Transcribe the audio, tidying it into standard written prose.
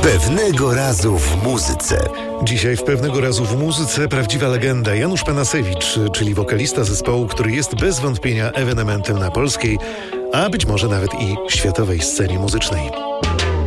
Pewnego razu w muzyce. Dzisiaj w Pewnego razu w muzyce prawdziwa legenda Janusz Panasewicz, czyli wokalista zespołu, który jest bez wątpienia ewenementem na polskiej, a być może nawet i światowej scenie muzycznej.